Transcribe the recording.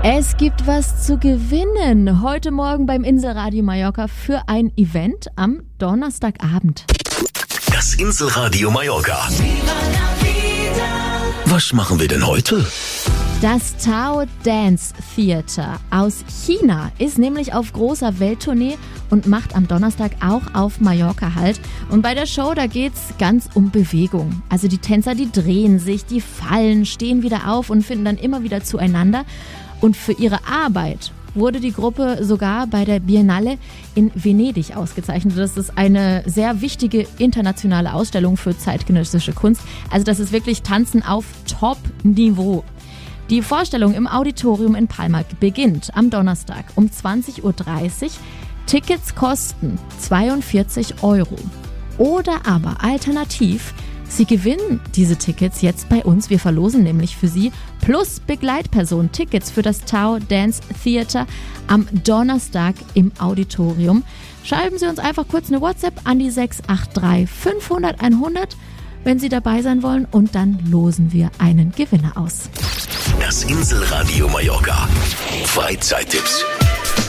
Es gibt was zu gewinnen. Heute Morgen beim Inselradio Mallorca für ein Event am Donnerstagabend. Das Inselradio Mallorca. Was machen wir denn heute? Das Tao Dance Theater aus China ist nämlich auf großer Welttournee und macht am Donnerstag auch auf Mallorca Halt. Und bei der Show, da geht's ganz um Bewegung. Also die Tänzer, die drehen sich, die fallen, stehen wieder auf und finden dann immer wieder zueinander. Und für ihre Arbeit wurde die Gruppe sogar bei der Biennale in Venedig ausgezeichnet. Das ist eine sehr wichtige internationale Ausstellung für zeitgenössische Kunst. Also das ist wirklich Tanzen auf Top-Niveau. Die Vorstellung im Auditorium in Palma beginnt am Donnerstag um 20.30 Uhr. Tickets kosten 42 €. Oder aber alternativ, Sie gewinnen diese Tickets jetzt bei uns. Wir verlosen nämlich für Sie plus Begleitperson Tickets für das Tao Dance Theater am Donnerstag im Auditorium. Schreiben Sie uns einfach kurz eine WhatsApp an die 683 500 100, wenn Sie dabei sein wollen, und dann losen wir einen Gewinner aus. Das Inselradio Mallorca. Freizeittipps.